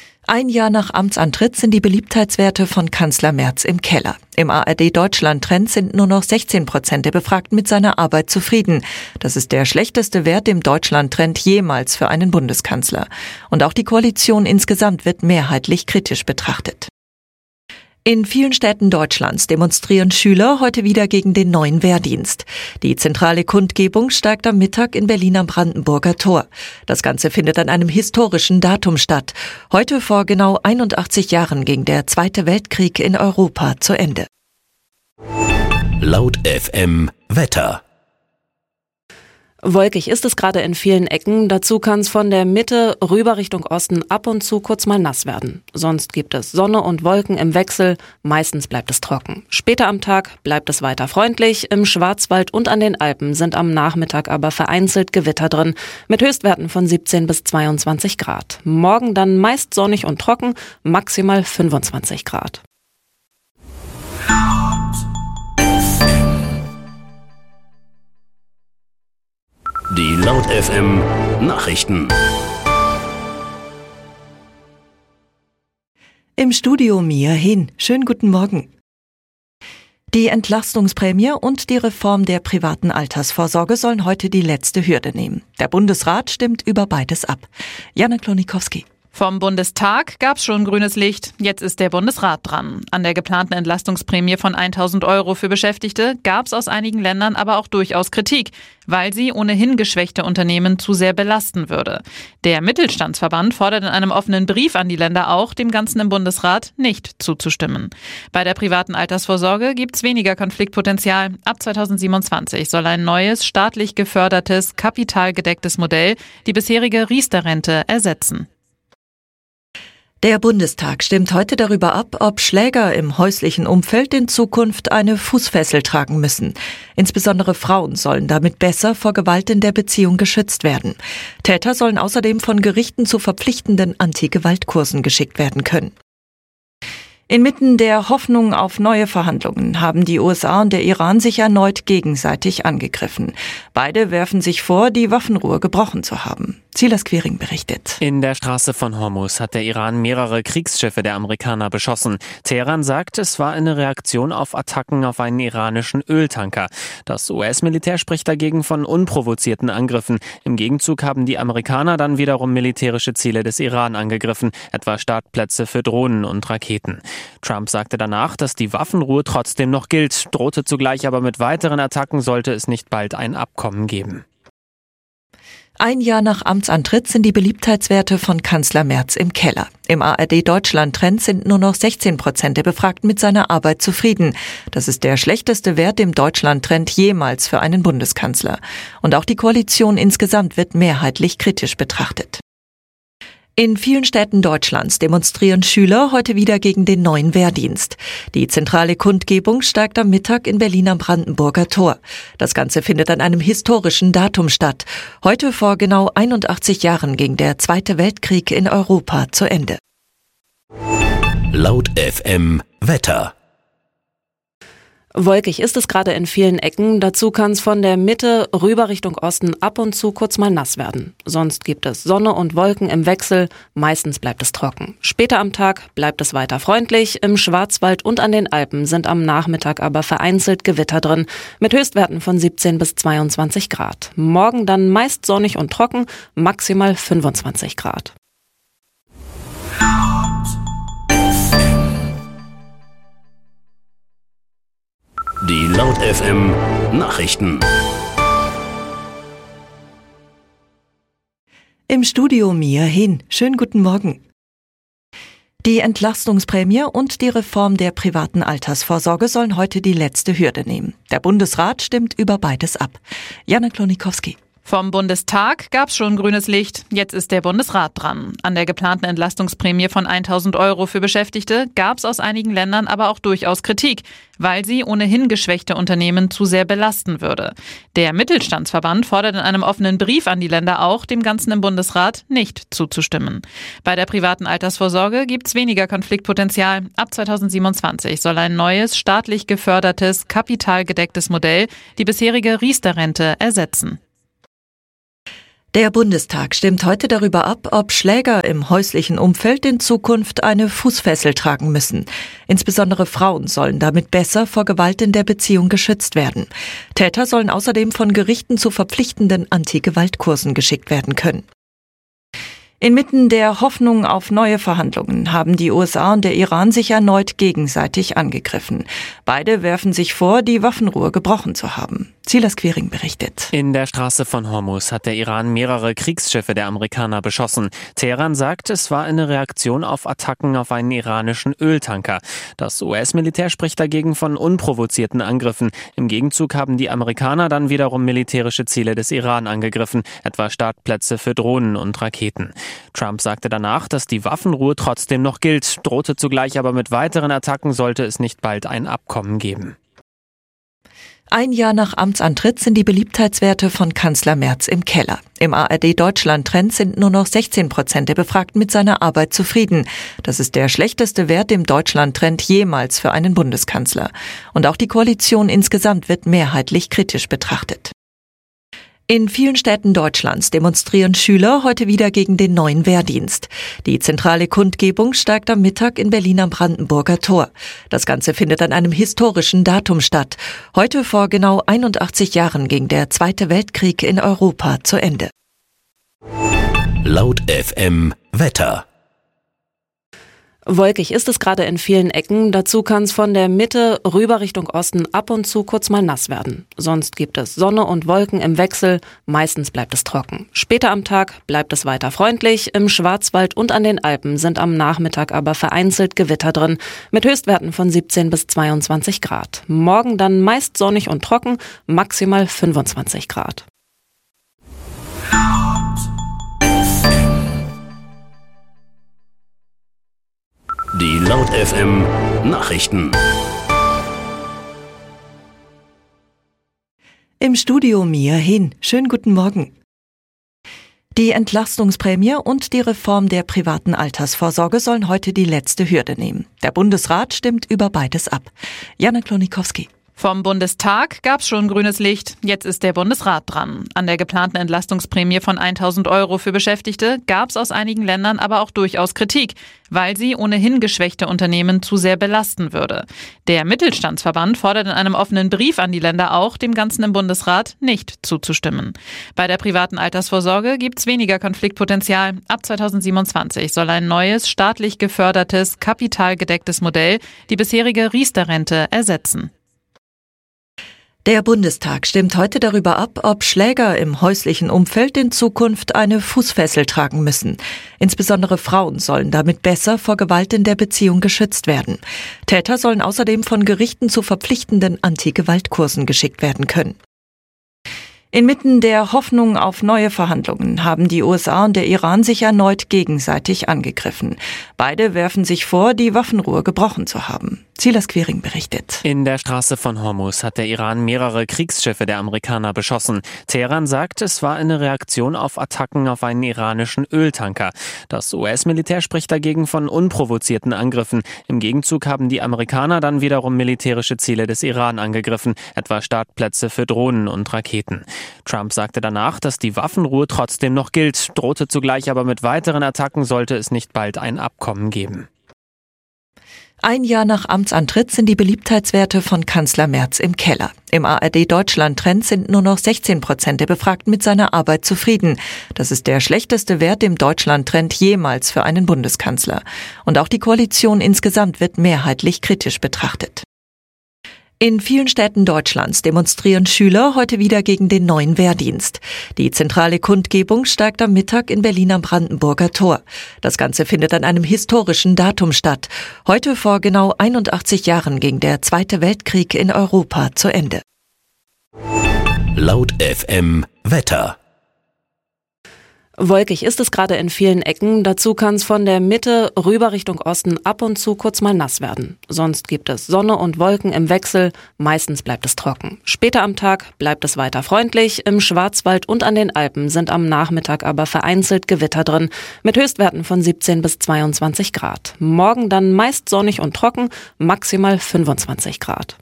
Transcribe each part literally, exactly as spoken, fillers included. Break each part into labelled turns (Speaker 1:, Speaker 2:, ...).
Speaker 1: Ein Jahr nach Amtsantritt sind die Beliebtheitswerte von Kanzler Merz im Keller. Im A R D-Deutschland-Trend sind nur noch sechzehn Prozent der Befragten mit seiner Arbeit zufrieden. Das ist der schlechteste Wert im Deutschland-Trend jemals für einen Bundeskanzler. Und auch die Koalition insgesamt wird mehrheitlich kritisch betrachtet. In vielen Städten Deutschlands demonstrieren Schüler heute wieder gegen den neuen Wehrdienst. Die zentrale Kundgebung steigt am Mittag in Berlin am Brandenburger Tor. Das Ganze findet an einem historischen Datum statt. Heute vor genau einundachtzig Jahren ging der Zweite Weltkrieg in Europa zu Ende.
Speaker 2: Laut F M Wetter.
Speaker 3: Wolkig ist es gerade in vielen Ecken. Dazu kann es von der Mitte rüber Richtung Osten ab und zu kurz mal nass werden. Sonst gibt es Sonne und Wolken im Wechsel. Meistens bleibt es trocken. Später am Tag bleibt es weiter freundlich. Im Schwarzwald und an den Alpen sind am Nachmittag aber vereinzelt Gewitter drin. Mit Höchstwerten von siebzehn bis zweiundzwanzig Grad. Morgen dann meist sonnig und trocken, maximal fünfundzwanzig Grad.
Speaker 2: Die Laut F M Nachrichten.
Speaker 1: Im Studio Mia Hin. Schönen guten Morgen. Die Entlastungsprämie und die Reform der privaten Altersvorsorge sollen heute die letzte Hürde nehmen. Der Bundesrat stimmt über beides ab. Jana Klonikowski.
Speaker 4: Vom Bundestag gab's schon grünes Licht. Jetzt ist der Bundesrat dran. An der geplanten Entlastungsprämie von tausend Euro für Beschäftigte gab's aus einigen Ländern aber auch durchaus Kritik, weil sie ohnehin geschwächte Unternehmen zu sehr belasten würde. Der Mittelstandsverband fordert in einem offenen Brief an die Länder auch, dem Ganzen im Bundesrat nicht zuzustimmen. Bei der privaten Altersvorsorge gibt's weniger Konfliktpotenzial. Ab zweitausendsiebenundzwanzig soll ein neues, staatlich gefördertes, kapitalgedecktes Modell die bisherige Riester-Rente ersetzen.
Speaker 1: Der Bundestag stimmt heute darüber ab, ob Schläger im häuslichen Umfeld in Zukunft eine Fußfessel tragen müssen. Insbesondere Frauen sollen damit besser vor Gewalt in der Beziehung geschützt werden. Täter sollen außerdem von Gerichten zu verpflichtenden Anti-Gewalt-Kursen geschickt werden können. Inmitten der Hoffnung auf neue Verhandlungen haben die U S A und der Iran sich erneut gegenseitig angegriffen. Beide werfen sich vor, die Waffenruhe gebrochen zu haben. Silas Quiring berichtet.
Speaker 5: In der Straße von Hormuz hat der Iran mehrere Kriegsschiffe der Amerikaner beschossen. Teheran sagt, es war eine Reaktion auf Attacken auf einen iranischen Öltanker. Das U S-Militär spricht dagegen von unprovozierten Angriffen. Im Gegenzug haben die Amerikaner dann wiederum militärische Ziele des Iran angegriffen, etwa Startplätze für Drohnen und Raketen. Trump sagte danach, dass die Waffenruhe trotzdem noch gilt, drohte zugleich aber mit weiteren Attacken, sollte es nicht bald ein Abkommen geben.
Speaker 1: Ein Jahr nach Amtsantritt sind die Beliebtheitswerte von Kanzler Merz im Keller. Im A R D-Deutschland-Trend sind nur noch sechzehn Prozent der Befragten mit seiner Arbeit zufrieden. Das ist der schlechteste Wert im Deutschland-Trend jemals für einen Bundeskanzler. Und auch die Koalition insgesamt wird mehrheitlich kritisch betrachtet. In vielen Städten Deutschlands demonstrieren Schüler heute wieder gegen den neuen Wehrdienst. Die zentrale Kundgebung steigt am Mittag in Berlin am Brandenburger Tor. Das Ganze findet an einem historischen Datum statt. Heute vor genau einundachtzig Jahren ging der Zweite Weltkrieg in Europa zu Ende.
Speaker 2: Laut F M Wetter.
Speaker 3: Wolkig ist es gerade in vielen Ecken. Dazu kann es von der Mitte rüber Richtung Osten ab und zu kurz mal nass werden. Sonst gibt es Sonne und Wolken im Wechsel. Meistens bleibt es trocken. Später am Tag bleibt es weiter freundlich. Im Schwarzwald und an den Alpen sind am Nachmittag aber vereinzelt Gewitter drin. Mit Höchstwerten von siebzehn bis zweiundzwanzig Grad. Morgen dann meist sonnig und trocken, maximal fünfundzwanzig Grad.
Speaker 2: Die Laut F M Nachrichten.
Speaker 1: Im Studio Mia Hin. Schönen guten Morgen. Die Entlastungsprämie und die Reform der privaten Altersvorsorge sollen heute die letzte Hürde nehmen. Der Bundesrat stimmt über beides ab. Jana Klonikowski.
Speaker 4: Vom Bundestag gab's schon grünes Licht. Jetzt ist der Bundesrat dran. An der geplanten Entlastungsprämie von tausend Euro für Beschäftigte gab's aus einigen Ländern aber auch durchaus Kritik, weil sie ohnehin geschwächte Unternehmen zu sehr belasten würde. Der Mittelstandsverband fordert in einem offenen Brief an die Länder auch, dem Ganzen im Bundesrat nicht zuzustimmen. Bei der privaten Altersvorsorge gibt's weniger Konfliktpotenzial. Ab zweitausendsiebenundzwanzig soll ein neues, staatlich gefördertes, kapitalgedecktes Modell die bisherige Riester-Rente ersetzen.
Speaker 1: Der Bundestag stimmt heute darüber ab, ob Schläger im häuslichen Umfeld in Zukunft eine Fußfessel tragen müssen. Insbesondere Frauen sollen damit besser vor Gewalt in der Beziehung geschützt werden. Täter sollen außerdem von Gerichten zu verpflichtenden Anti-Gewalt-Kursen geschickt werden können. Inmitten der Hoffnung auf neue Verhandlungen haben die U S A und der Iran sich erneut gegenseitig angegriffen. Beide werfen sich vor, die Waffenruhe gebrochen zu haben. Silas Quiring berichtet.
Speaker 5: In der Straße von Hormuz hat der Iran mehrere Kriegsschiffe der Amerikaner beschossen. Teheran sagt, es war eine Reaktion auf Attacken auf einen iranischen Öltanker. Das U S-Militär spricht dagegen von unprovozierten Angriffen. Im Gegenzug haben die Amerikaner dann wiederum militärische Ziele des Iran angegriffen, etwa Startplätze für Drohnen und Raketen. Trump sagte danach, dass die Waffenruhe trotzdem noch gilt, drohte zugleich aber mit weiteren Attacken, sollte es nicht bald ein Abkommen geben.
Speaker 1: Ein Jahr nach Amtsantritt sind die Beliebtheitswerte von Kanzler Merz im Keller. Im A R D-Deutschland-Trend sind nur noch sechzehn Prozent der Befragten mit seiner Arbeit zufrieden. Das ist der schlechteste Wert im Deutschland-Trend jemals für einen Bundeskanzler. Und auch die Koalition insgesamt wird mehrheitlich kritisch betrachtet. In vielen Städten Deutschlands demonstrieren Schüler heute wieder gegen den neuen Wehrdienst. Die zentrale Kundgebung steigt am Mittag in Berlin am Brandenburger Tor. Das Ganze findet an einem historischen Datum statt. Heute vor genau einundachtzig Jahren ging der Zweite Weltkrieg in Europa zu Ende.
Speaker 2: Laut F M Wetter.
Speaker 3: Wolkig ist es gerade in vielen Ecken. Dazu kann es von der Mitte rüber Richtung Osten ab und zu kurz mal nass werden. Sonst gibt es Sonne und Wolken im Wechsel. Meistens bleibt es trocken. Später am Tag bleibt es weiter freundlich. Im Schwarzwald und an den Alpen sind am Nachmittag aber vereinzelt Gewitter drin. Mit Höchstwerten von siebzehn bis zweiundzwanzig Grad. Morgen dann meist sonnig und trocken, maximal fünfundzwanzig Grad.
Speaker 2: Die Laut F M Nachrichten.
Speaker 1: Im Studio Mia Hin. Schönen guten Morgen. Die Entlastungsprämie und die Reform der privaten Altersvorsorge sollen heute die letzte Hürde nehmen. Der Bundesrat stimmt über beides ab. Jana Klonikowski.
Speaker 4: Vom Bundestag gab's schon grünes Licht. Jetzt ist der Bundesrat dran. An der geplanten Entlastungsprämie von tausend Euro für Beschäftigte gab's aus einigen Ländern aber auch durchaus Kritik, weil sie ohnehin geschwächte Unternehmen zu sehr belasten würde. Der Mittelstandsverband fordert in einem offenen Brief an die Länder auch, dem Ganzen im Bundesrat nicht zuzustimmen. Bei der privaten Altersvorsorge gibt's weniger Konfliktpotenzial. Ab zweitausendsiebenundzwanzig soll ein neues, staatlich gefördertes, kapitalgedecktes Modell die bisherige Riester-Rente ersetzen.
Speaker 1: Der Bundestag stimmt heute darüber ab, ob Schläger im häuslichen Umfeld in Zukunft eine Fußfessel tragen müssen. Insbesondere Frauen sollen damit besser vor Gewalt in der Beziehung geschützt werden. Täter sollen außerdem von Gerichten zu verpflichtenden Anti-Gewalt-Kursen geschickt werden können. Inmitten der Hoffnung auf neue Verhandlungen haben die U S A und der Iran sich erneut gegenseitig angegriffen. Beide werfen sich vor, die Waffenruhe gebrochen zu haben. Silas Quiring berichtet.
Speaker 5: In der Straße von Hormuz hat der Iran mehrere Kriegsschiffe der Amerikaner beschossen. Teheran sagt, es war eine Reaktion auf Attacken auf einen iranischen Öltanker. Das U S-Militär spricht dagegen von unprovozierten Angriffen. Im Gegenzug haben die Amerikaner dann wiederum militärische Ziele des Iran angegriffen, etwa Startplätze für Drohnen und Raketen. Trump sagte danach, dass die Waffenruhe trotzdem noch gilt, drohte zugleich aber mit weiteren Attacken, sollte es nicht bald ein Abkommen geben.
Speaker 1: Ein Jahr nach Amtsantritt sind die Beliebtheitswerte von Kanzler Merz im Keller. Im A R D-Deutschland-Trend sind nur noch sechzehn Prozent der Befragten mit seiner Arbeit zufrieden. Das ist der schlechteste Wert im Deutschland-Trend jemals für einen Bundeskanzler. Und auch die Koalition insgesamt wird mehrheitlich kritisch betrachtet. In vielen Städten Deutschlands demonstrieren Schüler heute wieder gegen den neuen Wehrdienst. Die zentrale Kundgebung steigt am Mittag in Berlin am Brandenburger Tor. Das Ganze findet an einem historischen Datum statt. Heute vor genau einundachtzig Jahren ging der Zweite Weltkrieg in Europa zu Ende.
Speaker 2: Laut F M Wetter.
Speaker 3: Wolkig ist es gerade in vielen Ecken. Dazu kann es von der Mitte rüber Richtung Osten ab und zu kurz mal nass werden. Sonst gibt es Sonne und Wolken im Wechsel. Meistens bleibt es trocken. Später am Tag bleibt es weiter freundlich. Im Schwarzwald und an den Alpen sind am Nachmittag aber vereinzelt Gewitter drin. Mit Höchstwerten von siebzehn bis zweiundzwanzig Grad. Morgen dann meist sonnig und trocken, maximal fünfundzwanzig Grad.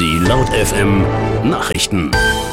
Speaker 2: Die Laut F M Nachrichten.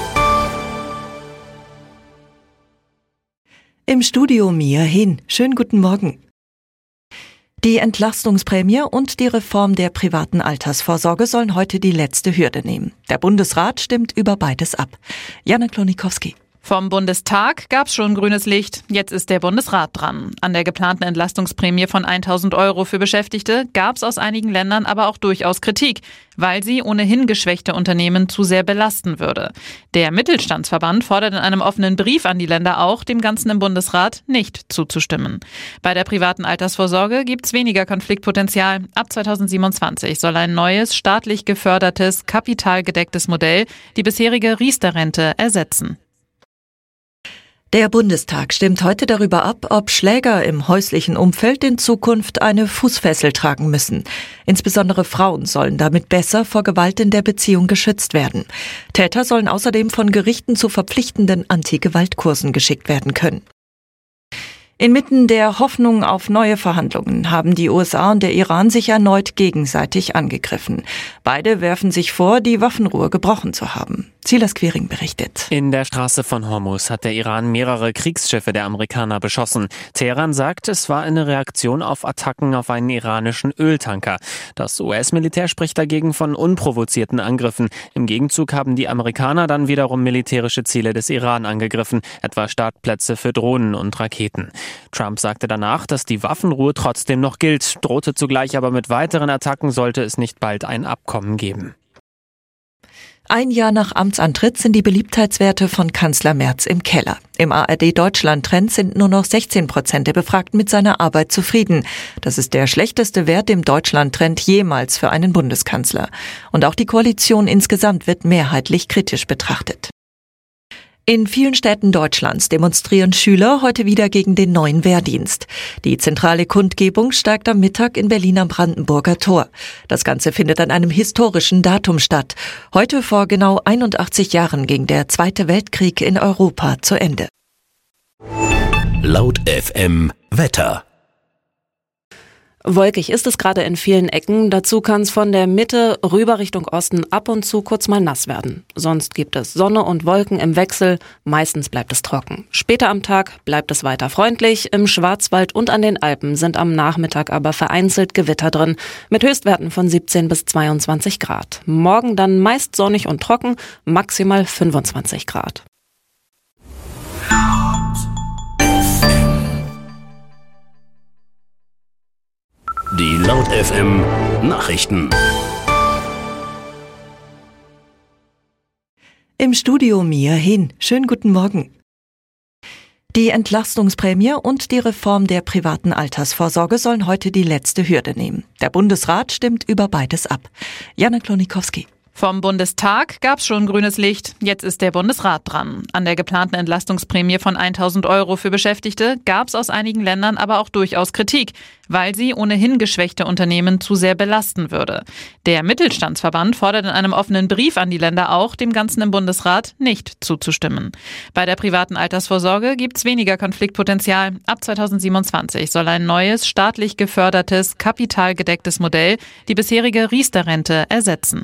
Speaker 1: Im Studio Mia Hin. Schönen guten Morgen. Die Entlastungsprämie und die Reform der privaten Altersvorsorge sollen heute die letzte Hürde nehmen. Der Bundesrat stimmt über beides ab. Jana Klonikowski.
Speaker 4: Vom Bundestag gab's schon grünes Licht. Jetzt ist der Bundesrat dran. An der geplanten Entlastungsprämie von tausend Euro für Beschäftigte gab's aus einigen Ländern aber auch durchaus Kritik, weil sie ohnehin geschwächte Unternehmen zu sehr belasten würde. Der Mittelstandsverband fordert in einem offenen Brief an die Länder auch, dem Ganzen im Bundesrat nicht zuzustimmen. Bei der privaten Altersvorsorge gibt's weniger Konfliktpotenzial. Ab zweitausendsiebenundzwanzig soll ein neues, staatlich gefördertes, kapitalgedecktes Modell die bisherige Riester-Rente ersetzen.
Speaker 1: Der Bundestag stimmt heute darüber ab, ob Schläger im häuslichen Umfeld in Zukunft eine Fußfessel tragen müssen. Insbesondere Frauen sollen damit besser vor Gewalt in der Beziehung geschützt werden. Täter sollen außerdem von Gerichten zu verpflichtenden Anti-Gewalt-Kursen geschickt werden können. Inmitten der Hoffnung auf neue Verhandlungen haben die U S A und der Iran sich erneut gegenseitig angegriffen. Beide werfen sich vor, die Waffenruhe gebrochen zu haben. Silas Quiring berichtet.
Speaker 5: In der Straße von Hormuz hat der Iran mehrere Kriegsschiffe der Amerikaner beschossen. Teheran sagt, es war eine Reaktion auf Attacken auf einen iranischen Öltanker. Das U S-Militär spricht dagegen von unprovozierten Angriffen. Im Gegenzug haben die Amerikaner dann wiederum militärische Ziele des Iran angegriffen, etwa Startplätze für Drohnen und Raketen. Trump sagte danach, dass die Waffenruhe trotzdem noch gilt, drohte zugleich aber mit weiteren Attacken, sollte es nicht bald ein Abkommen geben.
Speaker 1: Ein Jahr nach Amtsantritt sind die Beliebtheitswerte von Kanzler Merz im Keller. Im A R D-Deutschland-Trend sind nur noch sechzehn Prozent der Befragten mit seiner Arbeit zufrieden. Das ist der schlechteste Wert im Deutschland-Trend jemals für einen Bundeskanzler. Und auch die Koalition insgesamt wird mehrheitlich kritisch betrachtet. In vielen Städten Deutschlands demonstrieren Schüler heute wieder gegen den neuen Wehrdienst. Die zentrale Kundgebung steigt am Mittag in Berlin am Brandenburger Tor. Das Ganze findet an einem historischen Datum statt. Heute vor genau einundachtzig Jahren ging der Zweite Weltkrieg in Europa zu Ende.
Speaker 2: Laut F M Wetter.
Speaker 3: Wolkig ist es gerade in vielen Ecken. Dazu kann es von der Mitte rüber Richtung Osten ab und zu kurz mal nass werden. Sonst gibt es Sonne und Wolken im Wechsel. Meistens bleibt es trocken. Später am Tag bleibt es weiter freundlich. Im Schwarzwald und an den Alpen sind am Nachmittag aber vereinzelt Gewitter drin. Mit Höchstwerten von siebzehn bis zweiundzwanzig Grad. Morgen dann meist sonnig und trocken, maximal fünfundzwanzig Grad.
Speaker 2: Die Laut F M Nachrichten.
Speaker 1: Im Studio Mia Hin. Schönen guten Morgen. Die Entlastungsprämie und die Reform der privaten Altersvorsorge sollen heute die letzte Hürde nehmen. Der Bundesrat stimmt über beides ab. Jana Klonikowski.
Speaker 4: Vom Bundestag gab's schon grünes Licht. Jetzt ist der Bundesrat dran. An der geplanten Entlastungsprämie von tausend Euro für Beschäftigte gab's aus einigen Ländern aber auch durchaus Kritik, weil sie ohnehin geschwächte Unternehmen zu sehr belasten würde. Der Mittelstandsverband fordert in einem offenen Brief an die Länder auch, dem Ganzen im Bundesrat nicht zuzustimmen. Bei der privaten Altersvorsorge gibt's weniger Konfliktpotenzial. Ab zweitausendsiebenundzwanzig soll ein neues, staatlich gefördertes, kapitalgedecktes Modell die bisherige Riester-Rente ersetzen.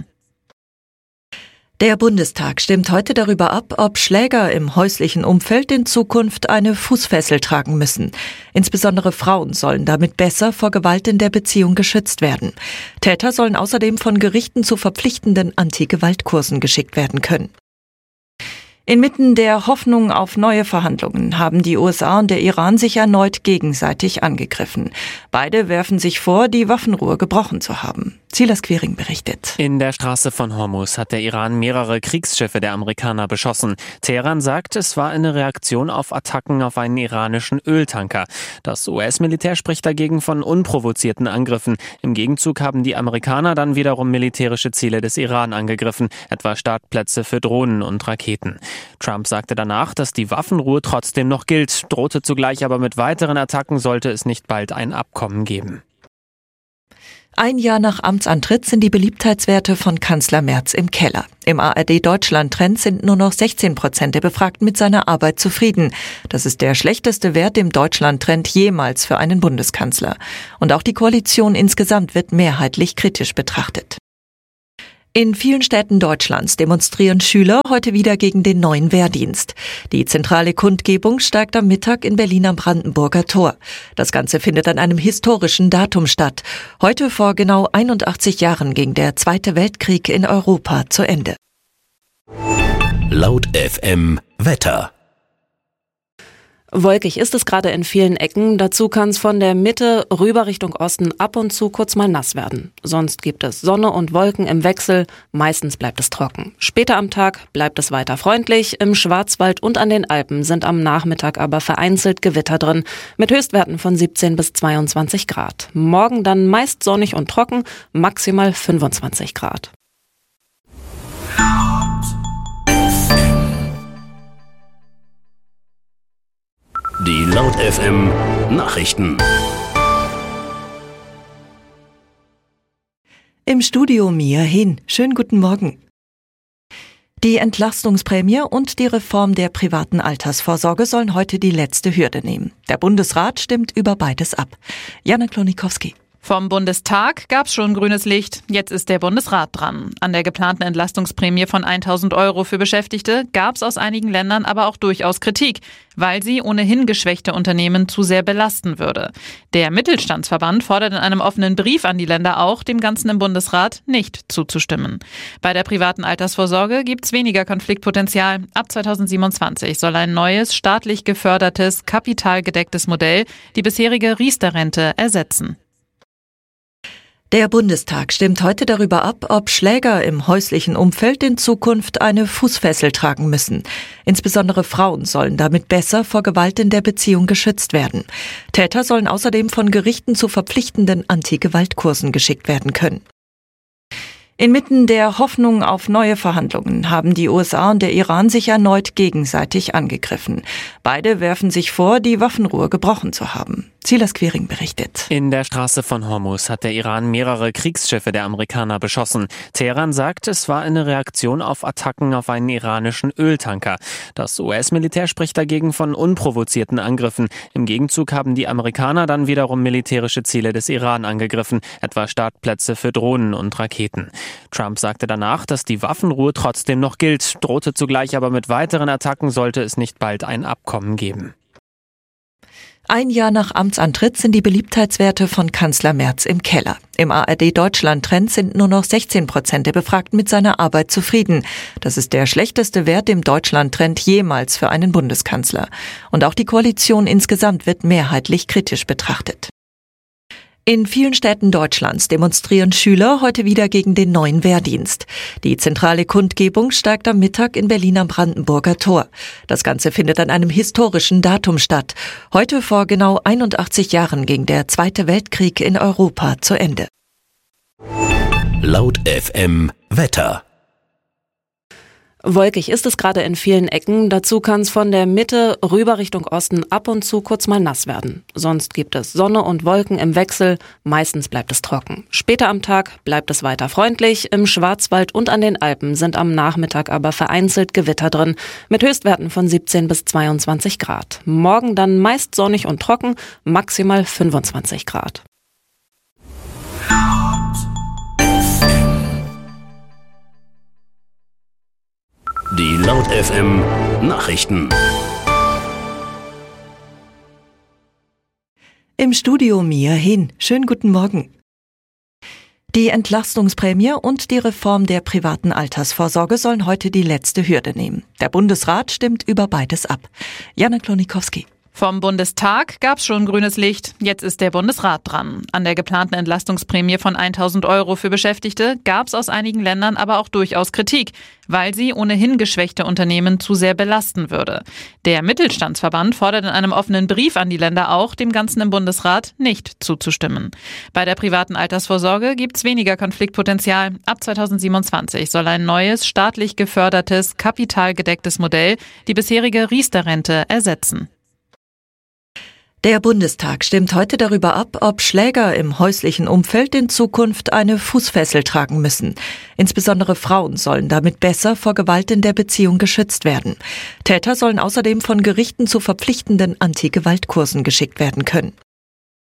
Speaker 1: Der Bundestag stimmt heute darüber ab, ob Schläger im häuslichen Umfeld in Zukunft eine Fußfessel tragen müssen. Insbesondere Frauen sollen damit besser vor Gewalt in der Beziehung geschützt werden. Täter sollen außerdem von Gerichten zu verpflichtenden Anti-Gewalt-Kursen geschickt werden können. Inmitten der Hoffnung auf neue Verhandlungen haben die U S A und der Iran sich erneut gegenseitig angegriffen. Beide werfen sich vor, die Waffenruhe gebrochen zu haben. Silas Quiring berichtet.
Speaker 5: In der Straße von Hormuz hat der Iran mehrere Kriegsschiffe der Amerikaner beschossen. Teheran sagt, es war eine Reaktion auf Attacken auf einen iranischen Öltanker. Das U S-Militär spricht dagegen von unprovozierten Angriffen. Im Gegenzug haben die Amerikaner dann wiederum militärische Ziele des Iran angegriffen, etwa Startplätze für Drohnen und Raketen. Trump sagte danach, dass die Waffenruhe trotzdem noch gilt, drohte zugleich aber mit weiteren Attacken, sollte es nicht bald ein Abkommen geben.
Speaker 1: Ein Jahr nach Amtsantritt sind die Beliebtheitswerte von Kanzler Merz im Keller. Im A R D-Deutschland-Trend sind nur noch sechzehn Prozent der Befragten mit seiner Arbeit zufrieden. Das ist der schlechteste Wert im Deutschland-Trend jemals für einen Bundeskanzler. Und auch die Koalition insgesamt wird mehrheitlich kritisch betrachtet. In vielen Städten Deutschlands demonstrieren Schüler heute wieder gegen den neuen Wehrdienst. Die zentrale Kundgebung steigt am Mittag in Berlin am Brandenburger Tor. Das Ganze findet an einem historischen Datum statt. Heute vor genau einundachtzig Jahren ging der Zweite Weltkrieg in Europa zu Ende.
Speaker 2: Laut F M Wetter.
Speaker 3: Wolkig ist es gerade in vielen Ecken. Dazu kann es von der Mitte rüber Richtung Osten ab und zu kurz mal nass werden. Sonst gibt es Sonne und Wolken im Wechsel. Meistens bleibt es trocken. Später am Tag bleibt es weiter freundlich. Im Schwarzwald und an den Alpen sind am Nachmittag aber vereinzelt Gewitter drin. Mit Höchstwerten von siebzehn bis zweiundzwanzig Grad. Morgen dann meist sonnig und trocken, maximal fünfundzwanzig Grad.
Speaker 2: Die Laut F M Nachrichten.
Speaker 1: Im Studio Mia Hin. Schönen guten Morgen. Die Entlastungsprämie und die Reform der privaten Altersvorsorge sollen heute die letzte Hürde nehmen. Der Bundesrat stimmt über beides ab. Jana Klonikowski.
Speaker 4: Vom Bundestag gab's schon grünes Licht. Jetzt ist der Bundesrat dran. An der geplanten Entlastungsprämie von tausend Euro für Beschäftigte gab's aus einigen Ländern aber auch durchaus Kritik, weil sie ohnehin geschwächte Unternehmen zu sehr belasten würde. Der Mittelstandsverband fordert in einem offenen Brief an die Länder auch, dem Ganzen im Bundesrat nicht zuzustimmen. Bei der privaten Altersvorsorge gibt's weniger Konfliktpotenzial. Ab zweitausendsiebenundzwanzig soll ein neues, staatlich gefördertes, kapitalgedecktes Modell die bisherige Riester-Rente ersetzen.
Speaker 1: Der Bundestag stimmt heute darüber ab, ob Schläger im häuslichen Umfeld in Zukunft eine Fußfessel tragen müssen. Insbesondere Frauen sollen damit besser vor Gewalt in der Beziehung geschützt werden. Täter sollen außerdem von Gerichten zu verpflichtenden Anti-Gewalt-Kursen geschickt werden können. Inmitten der Hoffnung auf neue Verhandlungen haben die U S A und der Iran sich erneut gegenseitig angegriffen. Beide werfen sich vor, die Waffenruhe gebrochen zu haben. Silas Quering berichtet.
Speaker 5: In der Straße von Hormuz hat der Iran mehrere Kriegsschiffe der Amerikaner beschossen. Teheran sagt, es war eine Reaktion auf Attacken auf einen iranischen Öltanker. Das U S-Militär spricht dagegen von unprovozierten Angriffen. Im Gegenzug haben die Amerikaner dann wiederum militärische Ziele des Iran angegriffen, etwa Startplätze für Drohnen und Raketen. Trump sagte danach, dass die Waffenruhe trotzdem noch gilt, drohte zugleich aber mit weiteren Attacken, sollte es nicht bald ein Abkommen geben.
Speaker 1: Ein Jahr nach Amtsantritt sind die Beliebtheitswerte von Kanzler Merz im Keller. Im A R D-Deutschland-Trend sind nur noch sechzehn Prozent der Befragten mit seiner Arbeit zufrieden. Das ist der schlechteste Wert im Deutschland-Trend jemals für einen Bundeskanzler. Und auch die Koalition insgesamt wird mehrheitlich kritisch betrachtet. In vielen Städten Deutschlands demonstrieren Schüler heute wieder gegen den neuen Wehrdienst. Die zentrale Kundgebung steigt am Mittag in Berlin am Brandenburger Tor. Das Ganze findet an einem historischen Datum statt. Heute vor genau einundachtzig Jahren ging der Zweite Weltkrieg in Europa zu Ende.
Speaker 2: Laut F M Wetter.
Speaker 3: Wolkig ist es gerade in vielen Ecken. Dazu kann es von der Mitte rüber Richtung Osten ab und zu kurz mal nass werden. Sonst gibt es Sonne und Wolken im Wechsel. Meistens bleibt es trocken. Später am Tag bleibt es weiter freundlich. Im Schwarzwald und an den Alpen sind am Nachmittag aber vereinzelt Gewitter drin. Mit Höchstwerten von siebzehn bis zweiundzwanzig Grad. Morgen dann meist sonnig und trocken, maximal fünfundzwanzig Grad.
Speaker 2: Die Laut F M Nachrichten.
Speaker 1: Im Studio Mia Hin. Schönen guten Morgen. Die Entlastungsprämie und die Reform der privaten Altersvorsorge sollen heute die letzte Hürde nehmen. Der Bundesrat stimmt über beides ab. Jana Klonikowski.
Speaker 4: Vom Bundestag gab's schon grünes Licht. Jetzt ist der Bundesrat dran. An der geplanten Entlastungsprämie von tausend Euro für Beschäftigte gab's aus einigen Ländern aber auch durchaus Kritik, weil sie ohnehin geschwächte Unternehmen zu sehr belasten würde. Der Mittelstandsverband fordert in einem offenen Brief an die Länder auch, dem Ganzen im Bundesrat nicht zuzustimmen. Bei der privaten Altersvorsorge gibt's weniger Konfliktpotenzial. Ab zweitausendsiebenundzwanzig soll ein neues, staatlich gefördertes, kapitalgedecktes Modell die bisherige Riester-Rente ersetzen.
Speaker 1: Der Bundestag stimmt heute darüber ab, ob Schläger im häuslichen Umfeld in Zukunft eine Fußfessel tragen müssen. Insbesondere Frauen sollen damit besser vor Gewalt in der Beziehung geschützt werden. Täter sollen außerdem von Gerichten zu verpflichtenden Anti-Gewalt-Kursen geschickt werden können.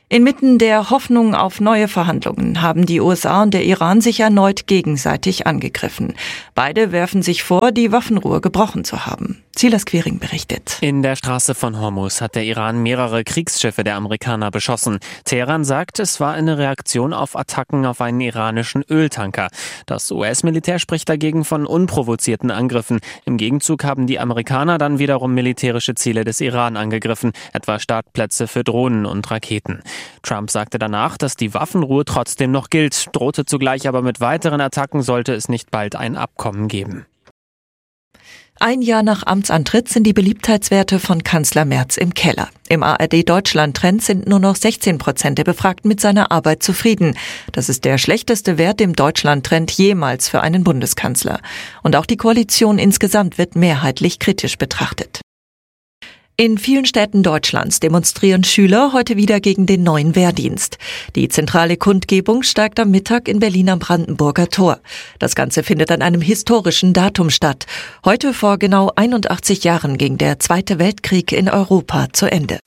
Speaker 1: Inmitten der Hoffnung auf neue Verhandlungen haben die U S A und der Iran sich erneut gegenseitig angegriffen. Beide werfen sich vor, die Waffenruhe gebrochen zu haben. Silas Quiring berichtet.
Speaker 5: In der Straße von Hormuz hat der Iran mehrere Kriegsschiffe der Amerikaner beschossen. Teheran sagt, es war eine Reaktion auf Attacken auf einen iranischen Öltanker. Das U S-Militär spricht dagegen von unprovozierten Angriffen. Im Gegenzug haben die Amerikaner dann wiederum militärische Ziele des Iran angegriffen, etwa Startplätze für Drohnen und Raketen. Trump sagte danach, dass die Waffenruhe trotzdem noch gilt, drohte zugleich aber mit weiteren Attacken, sollte es nicht bald ein Abkommen geben.
Speaker 1: Ein Jahr nach Amtsantritt sind die Beliebtheitswerte von Kanzler Merz im Keller. Im A R D-Deutschland-Trend sind nur noch sechzehn Prozent der Befragten mit seiner Arbeit zufrieden. Das ist der schlechteste Wert im Deutschland-Trend jemals für einen Bundeskanzler. Und auch die Koalition insgesamt wird mehrheitlich kritisch betrachtet. In vielen Städten Deutschlands demonstrieren Schüler heute wieder gegen den neuen Wehrdienst. Die zentrale Kundgebung steigt am Mittag in Berlin am Brandenburger Tor. Das Ganze findet an einem historischen Datum statt. Heute vor genau einundachtzig Jahren ging der Zweite Weltkrieg in Europa zu Ende.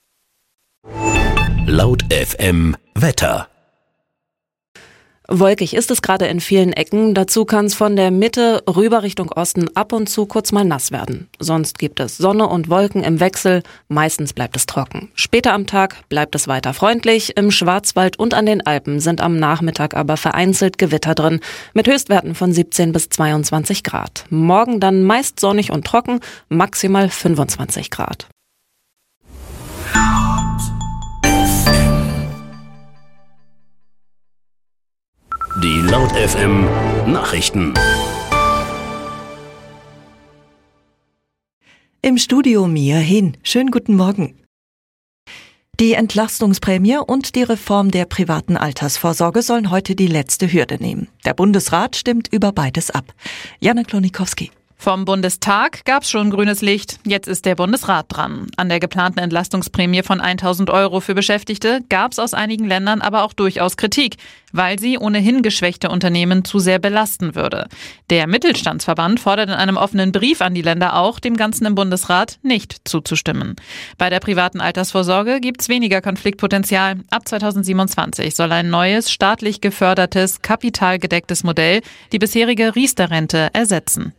Speaker 2: Laut F M Wetter.
Speaker 3: Wolkig ist es gerade in vielen Ecken. Dazu kann es von der Mitte rüber Richtung Osten ab und zu kurz mal nass werden. Sonst gibt es Sonne und Wolken im Wechsel. Meistens bleibt es trocken. Später am Tag bleibt es weiter freundlich. Im Schwarzwald und an den Alpen sind am Nachmittag aber vereinzelt Gewitter drin. Mit Höchstwerten von siebzehn bis zweiundzwanzig Grad. Morgen dann meist sonnig und trocken, maximal fünfundzwanzig Grad.
Speaker 2: Die Laut F M Nachrichten.
Speaker 1: Im Studio Mia Hin. Schönen guten Morgen. Die Entlastungsprämie und die Reform der privaten Altersvorsorge sollen heute die letzte Hürde nehmen. Der Bundesrat stimmt über beides ab. Jana Klonikowski.
Speaker 4: Vom Bundestag gab's schon grünes Licht. Jetzt ist der Bundesrat dran. An der geplanten Entlastungsprämie von tausend Euro für Beschäftigte gab's aus einigen Ländern aber auch durchaus Kritik, weil sie ohnehin geschwächte Unternehmen zu sehr belasten würde. Der Mittelstandsverband fordert in einem offenen Brief an die Länder auch, dem Ganzen im Bundesrat nicht zuzustimmen. Bei der privaten Altersvorsorge gibt's weniger Konfliktpotenzial. Ab zweitausendsiebenundzwanzig soll ein neues, staatlich gefördertes, kapitalgedecktes Modell die bisherige Riester-Rente ersetzen.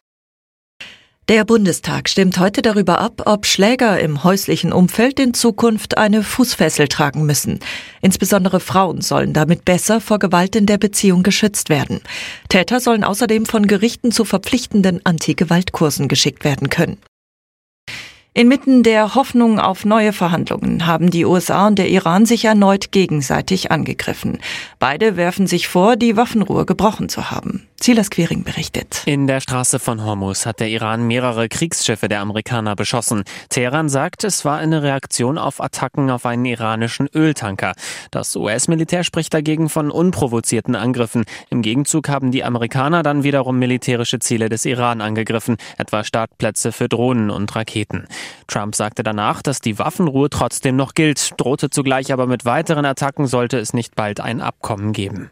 Speaker 1: Der Bundestag stimmt heute darüber ab, ob Schläger im häuslichen Umfeld in Zukunft eine Fußfessel tragen müssen. Insbesondere Frauen sollen damit besser vor Gewalt in der Beziehung geschützt werden. Täter sollen außerdem von Gerichten zu verpflichtenden Anti-Gewalt-Kursen geschickt werden können. Inmitten der Hoffnung auf neue Verhandlungen haben die U S A und der Iran sich erneut gegenseitig angegriffen. Beide werfen sich vor, die Waffenruhe gebrochen zu haben. Silas Quiring berichtet.
Speaker 5: In der Straße von Hormuz hat der Iran mehrere Kriegsschiffe der Amerikaner beschossen. Teheran sagt, es war eine Reaktion auf Attacken auf einen iranischen Öltanker. Das U S-Militär spricht dagegen von unprovozierten Angriffen. Im Gegenzug haben die Amerikaner dann wiederum militärische Ziele des Iran angegriffen, etwa Startplätze für Drohnen und Raketen. Trump sagte danach, dass die Waffenruhe trotzdem noch gilt, drohte zugleich aber mit weiteren Attacken, sollte es nicht bald ein Abkommen geben.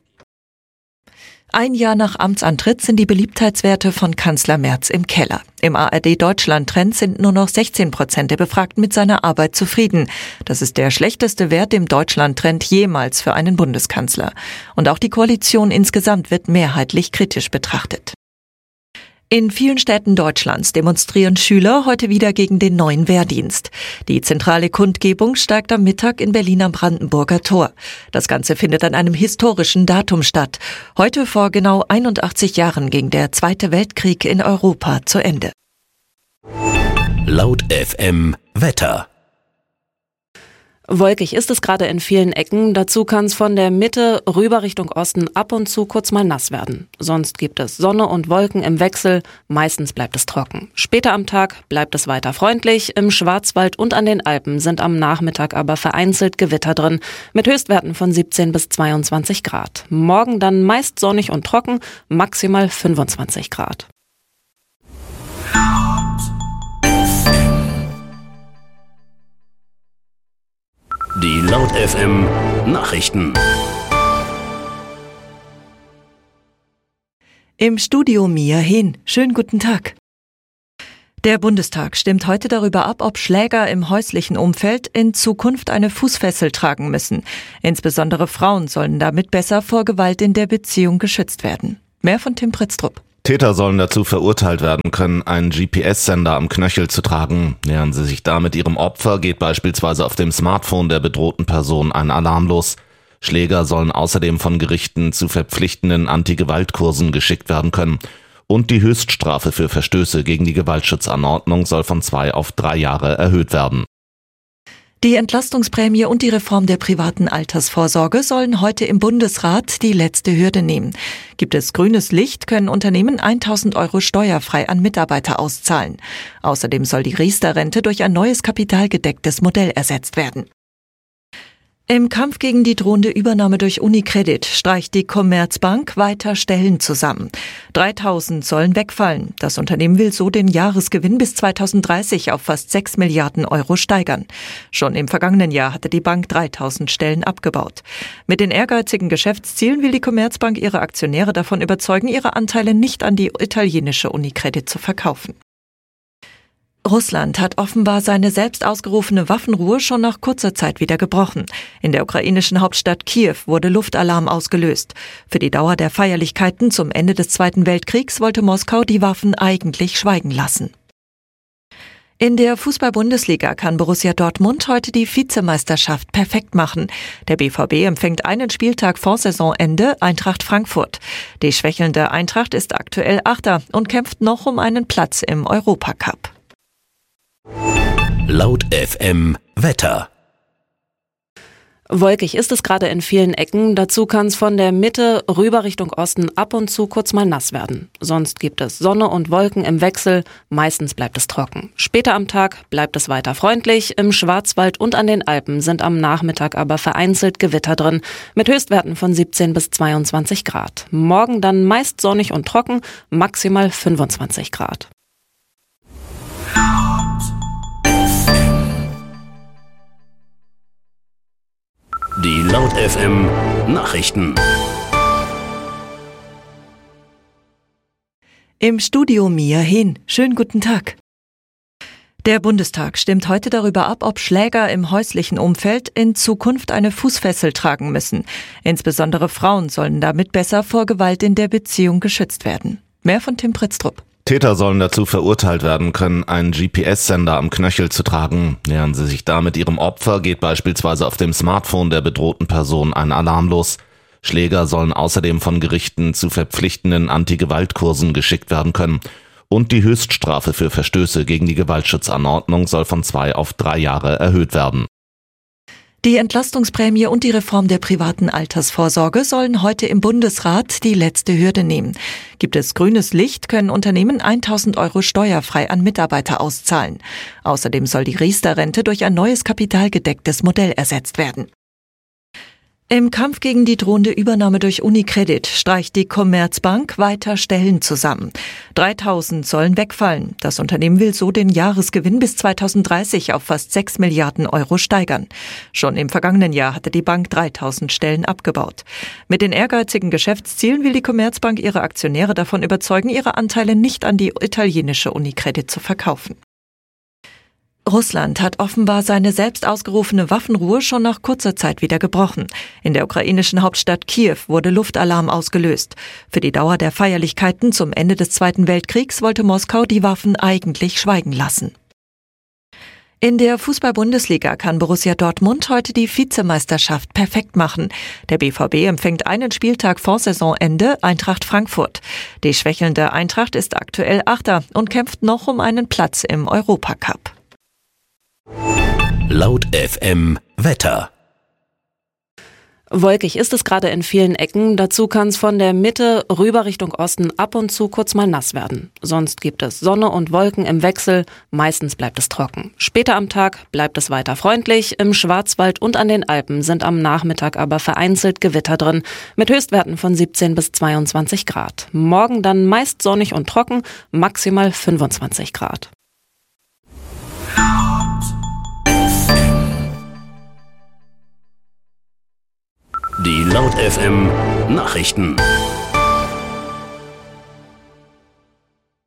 Speaker 1: Ein Jahr nach Amtsantritt sind die Beliebtheitswerte von Kanzler Merz im Keller. Im A R D-Deutschland-Trend sind nur noch sechzehn Prozent der Befragten mit seiner Arbeit zufrieden. Das ist der schlechteste Wert im Deutschland-Trend jemals für einen Bundeskanzler. Und auch die Koalition insgesamt wird mehrheitlich kritisch betrachtet. In vielen Städten Deutschlands demonstrieren Schüler heute wieder gegen den neuen Wehrdienst. Die zentrale Kundgebung steigt am Mittag in Berlin am Brandenburger Tor. Das Ganze findet an einem historischen Datum statt. Heute vor genau einundachtzig Jahren ging der Zweite Weltkrieg in Europa zu Ende.
Speaker 2: Laut F M Wetter.
Speaker 3: Wolkig ist es gerade in vielen Ecken. Dazu kann es von der Mitte rüber Richtung Osten ab und zu kurz mal nass werden. Sonst gibt es Sonne und Wolken im Wechsel. Meistens bleibt es trocken. Später am Tag bleibt es weiter freundlich. Im Schwarzwald und an den Alpen sind am Nachmittag aber vereinzelt Gewitter drin. Mit Höchstwerten von siebzehn bis zweiundzwanzig Grad. Morgen dann meist sonnig und trocken, maximal fünfundzwanzig Grad.
Speaker 2: Die Laut F M Nachrichten.
Speaker 1: Im Studio Mia Hin. Schönen guten Tag. Der Bundestag stimmt heute darüber ab, ob Schläger im häuslichen Umfeld in Zukunft eine Fußfessel tragen müssen. Insbesondere Frauen sollen damit besser vor Gewalt in der Beziehung geschützt werden. Mehr von Tim Pritztrup.
Speaker 6: Täter sollen dazu verurteilt werden können, einen G P S-Sender am Knöchel zu tragen. Nähern sie sich damit ihrem Opfer, geht beispielsweise auf dem Smartphone der bedrohten Person ein Alarm los. Schläger sollen außerdem von Gerichten zu verpflichtenden Anti-Gewalt-Kursen geschickt werden können. Und die Höchststrafe für Verstöße gegen die Gewaltschutzanordnung soll von zwei auf drei Jahre erhöht werden.
Speaker 1: Die Entlastungsprämie und die Reform der privaten Altersvorsorge sollen heute im Bundesrat die letzte Hürde nehmen. Gibt es grünes Licht, können Unternehmen tausend Euro steuerfrei an Mitarbeiter auszahlen. Außerdem soll die Riester-Rente durch ein neues kapitalgedecktes Modell ersetzt werden. Im Kampf gegen die drohende Übernahme durch UniCredit streicht die Commerzbank weiter Stellen zusammen. dreitausend sollen wegfallen. Das Unternehmen will so den Jahresgewinn bis zweitausenddreißig auf fast sechs Milliarden Euro steigern. Schon im vergangenen Jahr hatte die Bank dreitausend Stellen abgebaut. Mit den ehrgeizigen Geschäftszielen will die Commerzbank ihre Aktionäre davon überzeugen, ihre Anteile nicht an die italienische UniCredit zu verkaufen. Russland hat offenbar seine selbst ausgerufene Waffenruhe schon nach kurzer Zeit wieder gebrochen. In der ukrainischen Hauptstadt Kiew wurde Luftalarm ausgelöst. Für die Dauer der Feierlichkeiten zum Ende des Zweiten Weltkriegs wollte Moskau die Waffen eigentlich schweigen lassen. In der Fußball-Bundesliga kann Borussia Dortmund heute die Vizemeisterschaft perfekt machen. Der B V B empfängt einen Spieltag vor Saisonende Eintracht Frankfurt. Die schwächelnde Eintracht ist aktuell Achter und kämpft noch um einen Platz im Europacup.
Speaker 2: Laut F M Wetter.
Speaker 3: Wolkig ist es gerade in vielen Ecken. Dazu kann es von der Mitte rüber Richtung Osten ab und zu kurz mal nass werden. Sonst gibt es Sonne und Wolken im Wechsel. Meistens bleibt es trocken. Später am Tag bleibt es weiter freundlich. Im Schwarzwald und an den Alpen sind am Nachmittag aber vereinzelt Gewitter drin. Mit Höchstwerten von siebzehn bis zweiundzwanzig Grad. Morgen dann meist sonnig und trocken, maximal fünfundzwanzig Grad.
Speaker 2: Die Laut F M Nachrichten.
Speaker 1: Im Studio Mia Hin. Schönen guten Tag. Der Bundestag stimmt heute darüber ab, ob Schläger im häuslichen Umfeld in Zukunft eine Fußfessel tragen müssen. Insbesondere Frauen sollen damit besser vor Gewalt in der Beziehung geschützt werden. Mehr von Tim Pritztrup.
Speaker 6: Täter sollen dazu verurteilt werden können, einen G P S-Sender am Knöchel zu tragen. Nähern sie sich damit ihrem Opfer, geht beispielsweise auf dem Smartphone der bedrohten Person ein Alarm los. Schläger sollen außerdem von Gerichten zu verpflichtenden Anti-Gewalt-Kursen geschickt werden können. Und die Höchststrafe für Verstöße gegen die Gewaltschutzanordnung soll von zwei auf drei Jahre erhöht werden.
Speaker 1: Die Entlastungsprämie und die Reform der privaten Altersvorsorge sollen heute im Bundesrat die letzte Hürde nehmen. Gibt es grünes Licht, können Unternehmen tausend Euro steuerfrei an Mitarbeiter auszahlen. Außerdem soll die Riester-Rente durch ein neues kapitalgedecktes Modell ersetzt werden. Im Kampf gegen die drohende Übernahme durch UniCredit streicht die Commerzbank weiter Stellen zusammen. dreitausend sollen wegfallen. Das Unternehmen will so den Jahresgewinn bis zweitausenddreißig auf fast sechs Milliarden Euro steigern. Schon im vergangenen Jahr hatte die Bank dreitausend Stellen abgebaut. Mit den ehrgeizigen Geschäftszielen will die Commerzbank ihre Aktionäre davon überzeugen, ihre Anteile nicht an die italienische UniCredit zu verkaufen. Russland hat offenbar seine selbst ausgerufene Waffenruhe schon nach kurzer Zeit wieder gebrochen. In der ukrainischen Hauptstadt Kiew wurde Luftalarm ausgelöst. Für die Dauer der Feierlichkeiten zum Ende des Zweiten Weltkriegs wollte Moskau die Waffen eigentlich schweigen lassen. In der Fußball-Bundesliga kann Borussia Dortmund heute die Vizemeisterschaft perfekt machen. Der B V B empfängt einen Spieltag vor Saisonende Eintracht Frankfurt. Die schwächelnde Eintracht ist aktuell Achter und kämpft noch um einen Platz im Europacup.
Speaker 2: Laut F M Wetter.
Speaker 3: Wolkig ist es gerade in vielen Ecken. Dazu kann es von der Mitte rüber Richtung Osten ab und zu kurz mal nass werden. Sonst gibt es Sonne und Wolken im Wechsel. Meistens bleibt es trocken. Später am Tag bleibt es weiter freundlich. Im Schwarzwald und an den Alpen sind am Nachmittag aber vereinzelt Gewitter drin. Mit Höchstwerten von siebzehn bis zweiundzwanzig Grad. Morgen dann meist sonnig und trocken, maximal fünfundzwanzig Grad.
Speaker 2: Die Laut F M Nachrichten.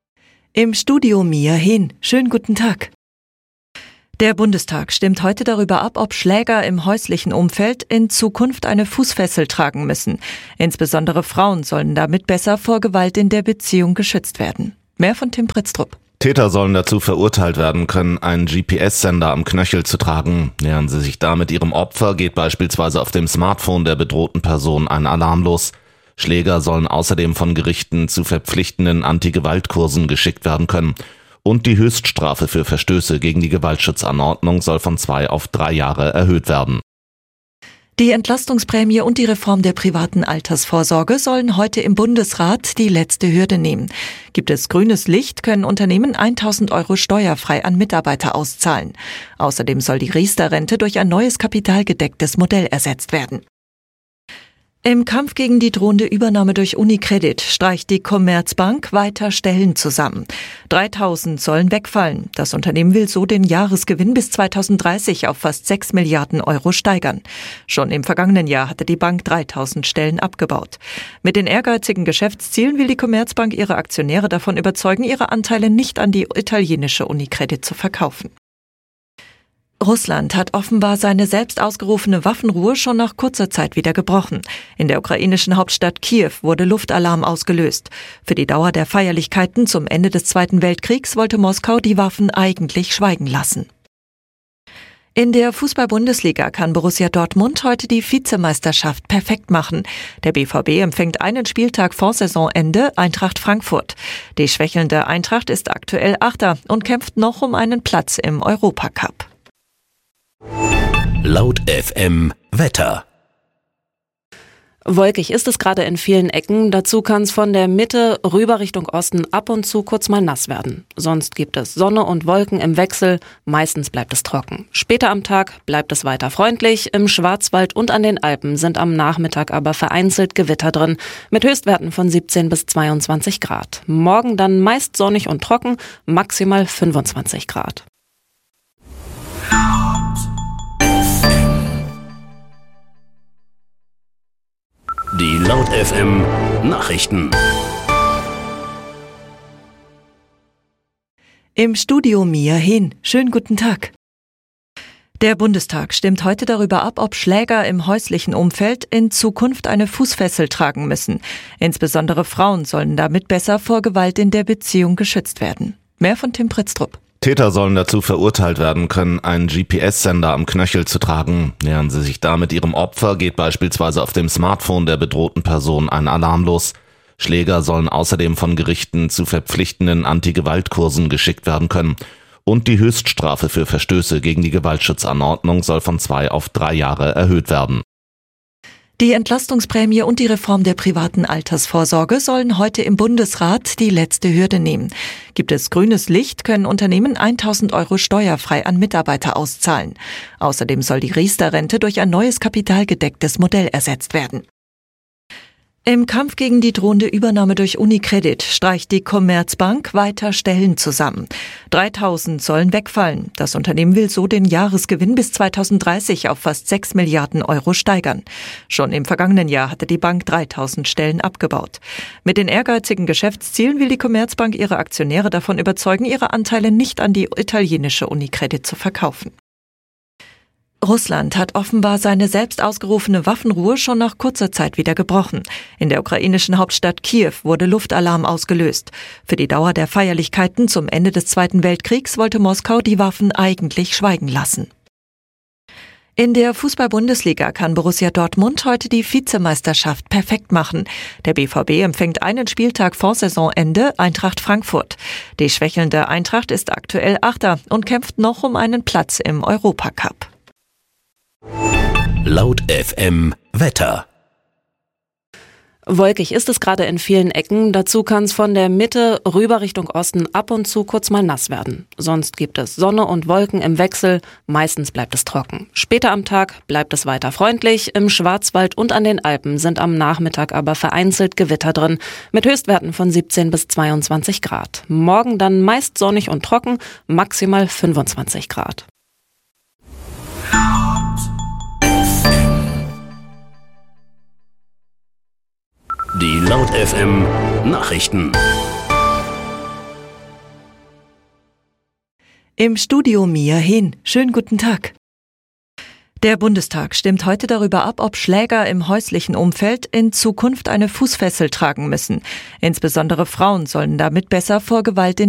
Speaker 1: Im Studio Mia Hin. Schönen guten Tag. Der Bundestag stimmt heute darüber ab, ob Schläger im häuslichen Umfeld in Zukunft eine Fußfessel tragen müssen. Insbesondere Frauen sollen damit besser vor Gewalt in der Beziehung geschützt werden. Mehr von Tim Pritztrup.
Speaker 6: Täter sollen dazu verurteilt werden können, einen G P S-Sender am Knöchel zu tragen. Nähern sie sich damit ihrem Opfer, geht beispielsweise auf dem Smartphone der bedrohten Person ein Alarm los. Schläger sollen außerdem von Gerichten zu verpflichtenden Anti-Gewalt-Kursen geschickt werden können. Und die Höchststrafe für Verstöße gegen die Gewaltschutzanordnung soll von zwei auf drei Jahre erhöht werden.
Speaker 1: Die Entlastungsprämie und die Reform der privaten Altersvorsorge sollen heute im Bundesrat die letzte Hürde nehmen. Gibt es grünes Licht, können Unternehmen tausend Euro steuerfrei an Mitarbeiter auszahlen. Außerdem soll die Riester-Rente durch ein neues kapitalgedecktes Modell ersetzt werden. Im Kampf gegen die drohende Übernahme durch UniCredit streicht die Commerzbank weiter Stellen zusammen. dreitausend sollen wegfallen. Das Unternehmen will so den Jahresgewinn bis zweitausenddreißig auf fast sechs Milliarden Euro steigern. Schon im vergangenen Jahr hatte die Bank dreitausend Stellen abgebaut. Mit den ehrgeizigen Geschäftszielen will die Commerzbank ihre Aktionäre davon überzeugen, ihre Anteile nicht an die italienische UniCredit zu verkaufen. Russland hat offenbar seine selbst ausgerufene Waffenruhe schon nach kurzer Zeit wieder gebrochen. In der ukrainischen Hauptstadt Kiew wurde Luftalarm ausgelöst. Für die Dauer der Feierlichkeiten zum Ende des Zweiten Weltkriegs wollte Moskau die Waffen eigentlich schweigen lassen. In der Fußball-Bundesliga kann Borussia Dortmund heute die Vizemeisterschaft perfekt machen. Der B V B empfängt einen Spieltag vor Saisonende Eintracht Frankfurt. Die schwächelnde Eintracht ist aktuell Achter und kämpft noch um einen Platz im Europacup.
Speaker 2: Laut F M Wetter.
Speaker 3: Wolkig ist es gerade in vielen Ecken. Dazu kann es von der Mitte rüber Richtung Osten ab und zu kurz mal nass werden. Sonst gibt es Sonne und Wolken im Wechsel. Meistens bleibt es trocken. Später am Tag bleibt es weiter freundlich. Im Schwarzwald und an den Alpen sind am Nachmittag aber vereinzelt Gewitter drin. Mit Höchstwerten von siebzehn bis zweiundzwanzig Grad. Morgen dann meist sonnig und trocken, maximal fünfundzwanzig Grad.
Speaker 2: Die Laut F M Nachrichten.
Speaker 1: Im Studio Mia Hin. Schönen guten Tag. Der Bundestag stimmt heute darüber ab, ob Schläger im häuslichen Umfeld in Zukunft eine Fußfessel tragen müssen. Insbesondere Frauen sollen damit besser vor Gewalt in der Beziehung geschützt werden. Mehr von Tim Pritztrup.
Speaker 6: Täter sollen dazu verurteilt werden können, einen G P S-Sender am Knöchel zu tragen. Nähern sie sich damit ihrem Opfer, geht beispielsweise auf dem Smartphone der bedrohten Person ein Alarm los. Schläger sollen außerdem von Gerichten zu verpflichtenden Anti-Gewalt-Kursen geschickt werden können. Und die Höchststrafe für Verstöße gegen die Gewaltschutzanordnung soll von zwei auf drei Jahre erhöht werden.
Speaker 1: Die Entlastungsprämie und die Reform der privaten Altersvorsorge sollen heute im Bundesrat die letzte Hürde nehmen. Gibt es grünes Licht, können Unternehmen tausend Euro steuerfrei an Mitarbeiter auszahlen. Außerdem soll die Riester-Rente durch ein neues kapitalgedecktes Modell ersetzt werden. Im Kampf gegen die drohende Übernahme durch UniCredit streicht die Commerzbank weiter Stellen zusammen. dreitausend sollen wegfallen. Das Unternehmen will so den Jahresgewinn bis zweitausenddreißig auf fast sechs Milliarden Euro steigern. Schon im vergangenen Jahr hatte die Bank dreitausend Stellen abgebaut. Mit den ehrgeizigen Geschäftszielen will die Commerzbank ihre Aktionäre davon überzeugen, ihre Anteile nicht an die italienische UniCredit zu verkaufen. Russland hat offenbar seine selbst ausgerufene Waffenruhe schon nach kurzer Zeit wieder gebrochen. In der ukrainischen Hauptstadt Kiew wurde Luftalarm ausgelöst. Für die Dauer der Feierlichkeiten zum Ende des Zweiten Weltkriegs wollte Moskau die Waffen eigentlich schweigen lassen. In der Fußball-Bundesliga kann Borussia Dortmund heute die Vizemeisterschaft perfekt machen. Der B V B empfängt einen Spieltag vor Saisonende Eintracht Frankfurt. Die schwächelnde Eintracht ist aktuell Achter und kämpft noch um einen Platz im Europacup.
Speaker 2: Laut F M Wetter.
Speaker 3: Wolkig ist es gerade in vielen Ecken. Dazu kann es von der Mitte rüber Richtung Osten ab und zu kurz mal nass werden. Sonst gibt es Sonne und Wolken im Wechsel. Meistens bleibt es trocken. Später am Tag bleibt es weiter freundlich. Im Schwarzwald und an den Alpen sind am Nachmittag aber vereinzelt Gewitter drin. Mit Höchstwerten von siebzehn bis zweiundzwanzig Grad. Morgen dann meist sonnig und trocken, maximal fünfundzwanzig Grad.
Speaker 2: Die Laut F M Nachrichten.
Speaker 1: Im Studio Mia Hin. Schönen guten Tag. Der Bundestag stimmt heute darüber ab, ob Schläger im häuslichen Umfeld in Zukunft eine Fußfessel tragen müssen. Insbesondere Frauen sollen damit besser vor Gewalt in